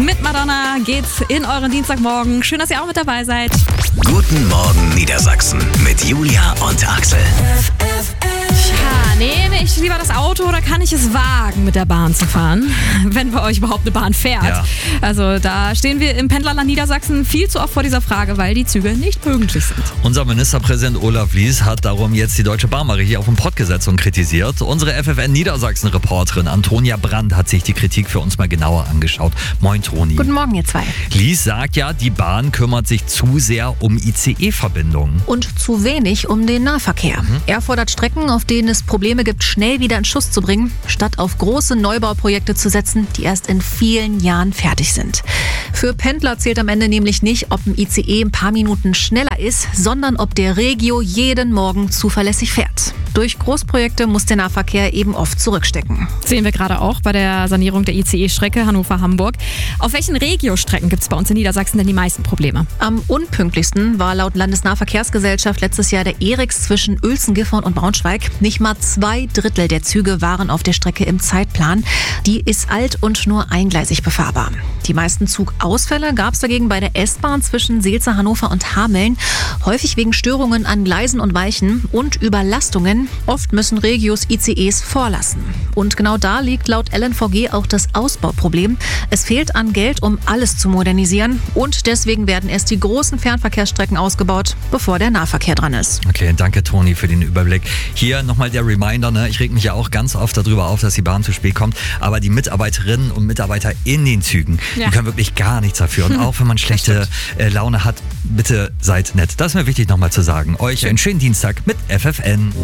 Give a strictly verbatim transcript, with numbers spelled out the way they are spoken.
Mit Madonna geht's in euren Dienstagmorgen. Schön, dass ihr auch mit dabei seid. Guten Morgen Niedersachsen mit Julia und Axel. Ja, nehme ich lieber das Auto oder kann ich es wagen, mit der Bahn zu fahren? Wenn bei euch überhaupt eine Bahn fährt. Ja. Also da stehen wir im Pendlerland Niedersachsen viel zu oft vor dieser Frage, weil die Züge nicht pünktlich sind. Unser Ministerpräsident Olaf Lies hat darum jetzt die Deutsche Bahn mal richtig auf den Pott gesetzt und kritisiert. Unsere F F N Niedersachsen-Reporterin Antonia Brandt hat sich die Kritik für uns mal genauer angeschaut. Moin Toni. Guten Morgen, ihr zwei. Lies sagt ja, die Bahn kümmert sich zu sehr um I C E-Verbindungen. Und zu wenig um den Nahverkehr. Mhm. Er fordert Strecken, auf denen es Probleme gibt, schnell wieder in Schuss zu bringen, statt auf große Neubauprojekte zu setzen, die erst in vielen Jahren fertig sind. Für Pendler zählt am Ende nämlich nicht, ob ein I C E ein paar Minuten schneller ist, sondern ob der Regio jeden Morgen zuverlässig fährt. Durch Großprojekte muss der Nahverkehr eben oft zurückstecken. Sehen wir gerade auch bei der Sanierung der I C E-Strecke Hannover-Hamburg. Auf welchen Regio-Strecken gibt es bei uns in Niedersachsen denn die meisten Probleme? Am unpünktlichsten war laut Landesnahverkehrsgesellschaft letztes Jahr der Erex zwischen Uelzen, Gifhorn und Braunschweig. Nicht mal zwei Drittel der Züge waren auf der Strecke im Zeitplan. Die ist alt und nur eingleisig befahrbar. Die meisten Zugausfälle gab es dagegen bei der S-Bahn zwischen Seelze, Hannover und Hameln. Häufig wegen Störungen an Gleisen und Weichen und Überlastungen. Oft müssen Regios I C Es vorlassen. Und genau da liegt laut L N V G auch das Ausbauproblem. Es fehlt an Geld, um alles zu modernisieren. Und deswegen werden erst die großen Fernverkehrsstrecken ausgebaut, bevor der Nahverkehr dran ist. Okay, danke Toni für den Überblick. Hier nochmal der Reminder, ne? Ich reg mich ja auch ganz oft darüber auf, dass die Bahn zu spät kommt. Aber die Mitarbeiterinnen und Mitarbeiter in den Zügen, ja. die können wirklich gar nichts dafür. Und auch wenn man schlechte äh, Laune hat, bitte seid nett. Das ist mir wichtig nochmal zu sagen. Euch einen schönen Dienstag mit F F N.